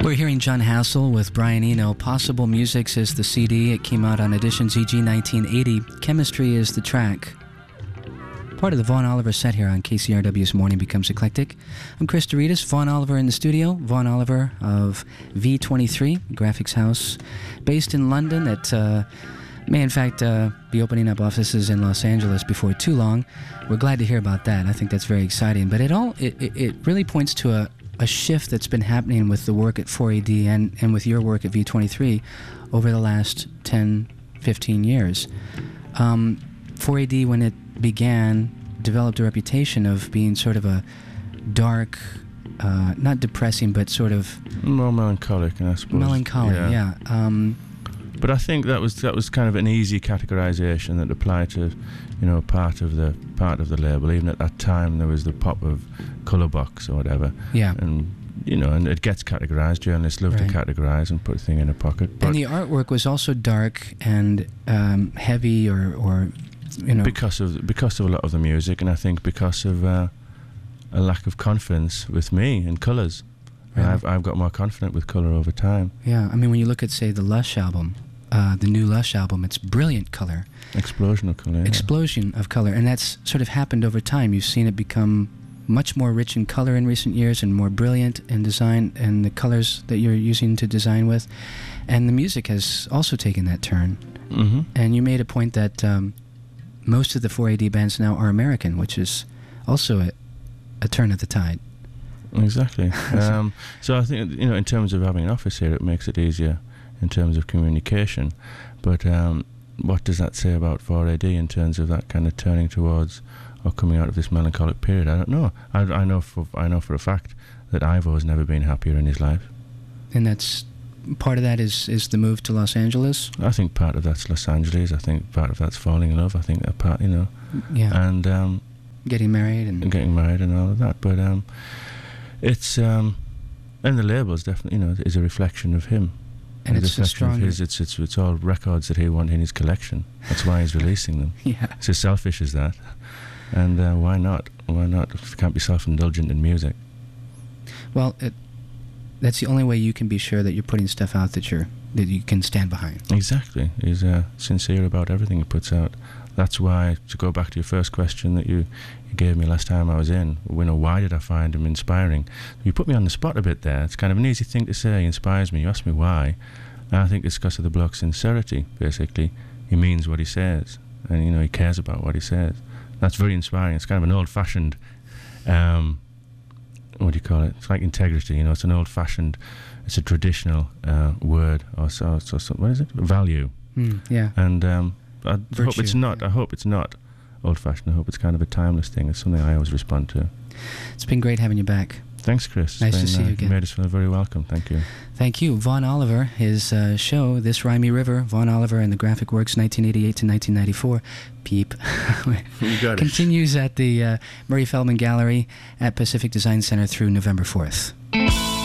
We're hearing John Hassell with Brian Eno. Possible Musics is the CD. It came out on Editions EG 1980. Chemistry is the track. Part of the Vaughn Oliver set here on KCRW's Morning Becomes Eclectic. I'm Chris Doritas, Vaughn Oliver in the studio. Vaughn Oliver of V23 Graphics House, based in London, that may in fact be opening up offices in Los Angeles before too long. We're glad to hear about that. I think that's very exciting. But it really points to a shift that's been happening with the work at 4AD and with your work at V23 over the last 10, 15 years. 4AD, when it began, developed a reputation of being sort of a dark, not depressing, but sort of more melancholic, I suppose. Melancholy, yeah. But I think that was kind of an easy categorization that applied to, part of the label. Even at that time, there was the pop of Color Box or whatever. Yeah. And and it gets categorized. Journalists love to categorize and put a thing in a pocket. But and the artwork was also dark and heavy, or because of a lot of the music, and I think because of a lack of confidence with me in colours. Right. I've got more confident with colour over time. Yeah, I mean, when you look at, say, the Lush album, the new Lush album, it's brilliant colour. Explosion of colour. Yeah. Explosion of colour, and that's sort of happened over time. You've seen it become much more rich in colour in recent years and more brilliant in design and the colours that you're using to design with. And the music has also taken that turn. Mm-hmm. And you made a point that most of the 4AD bands now are American, which is also a turn of the tide. Exactly. So I think, in terms of having an office here, it makes it easier in terms of communication. But what does that say about 4AD in terms of that kind of turning towards or coming out of this melancholic period? I don't know. I know for a fact that Ivo's never been happier in his life. And that's part of that is the move to Los Angeles? I think part of that's Los Angeles. I think part of that's falling in love. I think that part, Yeah. And getting married and all of that. But it's and the label's definitely is a reflection of him. And it's a strong. It's all records that he wanted in his collection. That's why he's releasing them. Yeah. It's as selfish as that. And why not? Why not? If you can't be self-indulgent in music. Well, that's the only way you can be sure that you're putting stuff out that you can stand behind. Exactly. He's sincere about everything he puts out. That's why, to go back to your first question that you gave me last time I was in, why did I find him inspiring? You put me on the spot a bit there. It's kind of an easy thing to say, he inspires me. You ask me why, and I think it's because of the bloke's sincerity, basically. He means what he says, and, he cares about what he says. That's very inspiring. It's kind of an old-fashioned, what do you call it? It's like integrity, it's an old-fashioned, it's a traditional word, or so what is it? Value. Yeah. And I hope it's not old-fashioned. I hope it's kind of a timeless thing. It's something I always respond to. It's been great having you back. Thanks, Chris. Nice to see you again. You made us feel very welcome. Thank you. Thank you. Vaughn Oliver, his show, This Rhymy River, Vaughn Oliver and the Graphic Works, 1988 to 1994. Peep. You got it. Continues at the Murray Feldman Gallery at Pacific Design Center through November 4th.